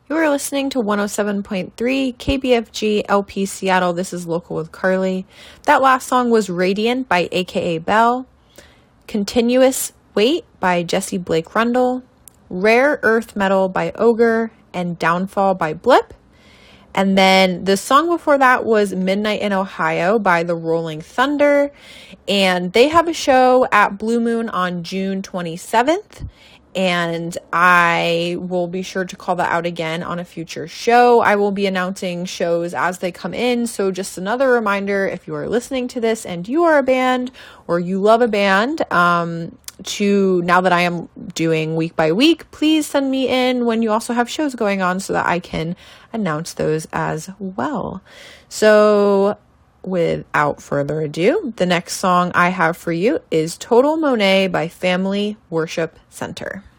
You are listening to 107.3 KBFG LP Seattle. This is Local with Carly. That last song was Radiant by AKA Bell, Continuous Wait by Jesse Blake Rundle, Rare Earth Metal by Ogre, and Downfall by Blip. And then the song before that was Midnight in Ohio by The Rolling Thunder. And they have a show at Blue Moon on June 27th. And I will be sure to call that out again on a future show. I will be announcing shows as they come in. So just another reminder, if you are listening to this and you are a band or you love a band, now that I am doing week by week, please send me in when you also have shows going on so that I can announce those as well. So without further ado, the next song I have for you is Total Monet by Family Worship Center.